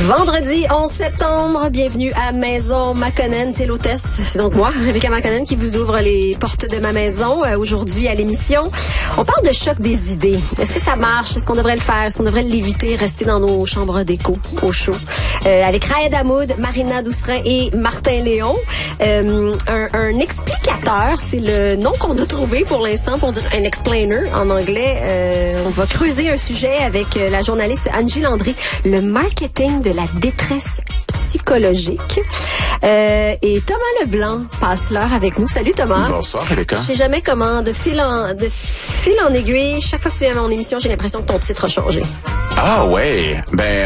Vendredi 11 septembre, bienvenue à Maison Makonnen, c'est l'hôtesse, c'est donc moi, Rebecca Makonnen, qui vous ouvre les portes de ma maison aujourd'hui à l'émission. On parle de choc des idées. Est-ce que ça marche? Est-ce qu'on devrait le faire? Est-ce qu'on devrait l'éviter, rester dans nos chambres d'écho au chaud? Avec Raed Hamoud, Marina Doucerin et Martin Léon. Un explicateur, c'est le nom qu'on a trouvé pour l'instant pour dire un explainer en anglais. On va creuser un sujet avec la journaliste Angie Landry, le marketing de la détresse psychologique. Et Thomas Leblanc passe l'heure avec nous. Salut Thomas. Bonsoir Rebecca. Je sais jamais comment, de fil en aiguille, chaque fois que tu viens à mon émission, j'ai l'impression que ton titre a changé. Ah ouais,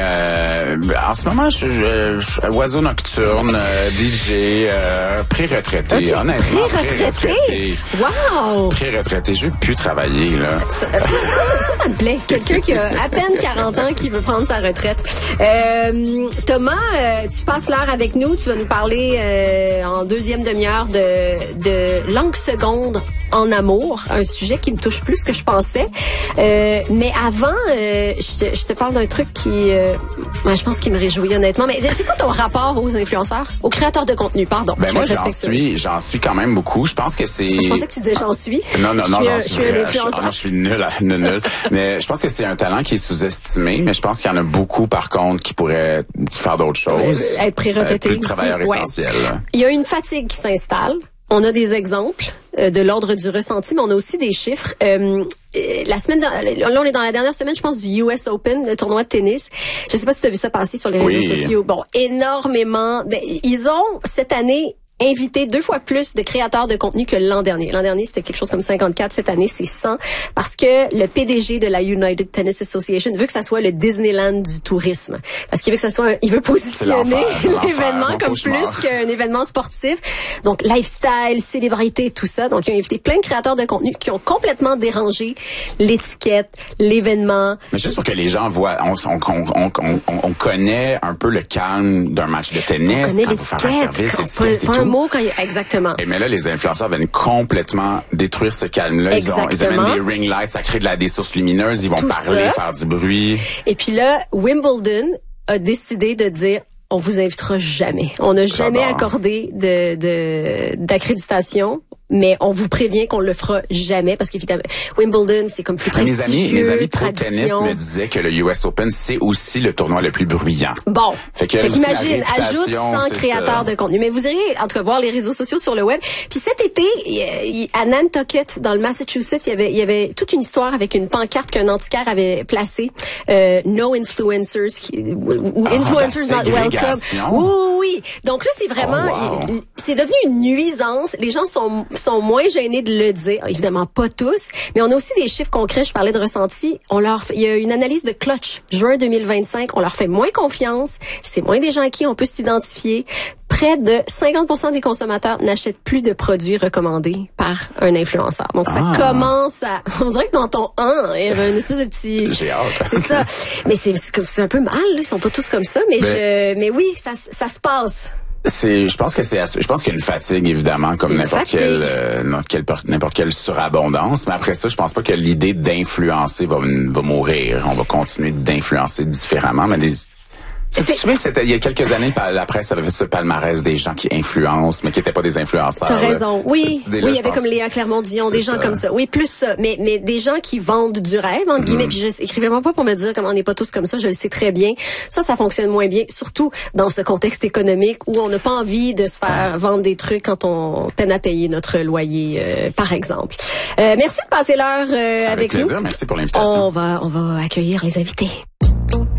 en ce moment, je suis oiseau nocturne, DJ, pré-retraité, Okay. honnêtement. Pré-retraité? Wow! Pré-retraité, je veux plus travailler, là. Ça me plaît. Quelqu'un qui a à peine 40 ans qui veut prendre sa retraite. Thomas, tu passes l'heure avec nous. Tu vas nous parler en deuxième demi-heure de langue seconde en amour, un sujet qui me touche plus que je pensais. Mais avant, je te parle d'un truc qui, je pense qu'il me réjouit honnêtement. Mais c'est quoi ton rapport aux influenceurs, aux créateurs de contenu, pardon? Moi, j'en suis quand même beaucoup. Je pense que c'est... Je pensais que tu disais j'en suis. Non, je suis un influenceur. Je suis nul. Mais je pense que c'est un talent qui est sous-estimé. Mais je pense qu'il y en a beaucoup, par contre, qui pourraient faire d'autres choses. Être pré-retraité plus de travailleurs essentiels. Il y a une fatigue qui s'installe. On a des exemples de l'ordre du ressenti, mais on a aussi des chiffres. La semaine, là, on est dans la dernière semaine, je pense, du US Open, le tournoi de tennis. Je sais pas si tu as vu ça passer sur les réseaux sociaux. Bon, énormément. Ils ont, cette année, invité 2 fois plus de créateurs de contenu que l'an dernier. L'an dernier, c'était quelque chose comme 54. Cette année, c'est 100. Parce que le PDG de la United Tennis Association veut que ça soit le Disneyland du tourisme. Parce qu'il veut que ça soit, il veut positionner l'événement comme plus qu'un événement sportif. Donc, lifestyle, célébrité, tout ça. Donc, ils ont invité plein de créateurs de contenu qui ont complètement dérangé l'étiquette, l'événement. Mais juste pour que les gens voient, on connaît un peu le calme d'un match de tennis. On connaît l'étiquette, exactement. Mais là, les influenceurs viennent complètement détruire ce calme-là. Ils amènent des ring lights, ça crée des sources lumineuses, ils vont parler, faire du bruit. Et puis là, Wimbledon a décidé de dire, on vous invitera jamais. On n'a jamais accordé d'accréditation. Mais on vous prévient qu'on le fera jamais parce qu'évidemment, Wimbledon, c'est comme plus prestigieux. Mes amis pro tennis me disaient que le US Open, c'est aussi le tournoi le plus bruyant. Bon. Fait qu'imagine, ajoute 100 créateurs de contenu. Mais vous irez, en tout cas, voir les réseaux sociaux sur le web. Puis cet été, à Nantucket, dans le Massachusetts, il y avait toute une histoire avec une pancarte qu'un antiquaire avait placée. No influencers, ou influencers not welcome. Oui. Donc là, c'est vraiment, c'est devenu une nuisance. Les gens sont moins gênés de le dire. Évidemment, pas tous, mais on a aussi des chiffres concrets. Je parlais de ressenti. Il y a une analyse de Clutch, juin 2025. On leur fait moins confiance. C'est moins des gens à qui on peut s'identifier. Près de 50% des consommateurs n'achètent plus de produits recommandés par un influenceur. Donc, ça commence à... On dirait que dans ton il y avait une espèce de petit... J'ai hâte. C'est ça. Mais c'est un peu mal, là. Ils sont pas tous comme ça. Mais oui, ça se passe. Je pense qu'il y a une fatigue, évidemment, comme n'importe quelle surabondance. Mais après ça, je pense pas que l'idée d'influencer va mourir. On va continuer d'influencer différemment. Mais tu sais, il y a quelques années, la presse avait fait ce palmarès des gens qui influencent, mais qui n'étaient pas des influenceurs. T'as raison. Oui, il y avait comme Léa Clermont-Dion, des gens comme ça. Oui, plus ça. Mais des gens qui vendent du rêve, entre guillemets. Puis écrivez-moi pas pour me dire comment on n'est pas tous comme ça. Je le sais très bien. Ça fonctionne moins bien. Surtout dans ce contexte économique où on n'a pas envie de se faire vendre des trucs quand on peine à payer notre loyer, par exemple. Merci de passer l'heure avec nous. Avec plaisir. Merci pour l'invitation. On va accueillir les invités.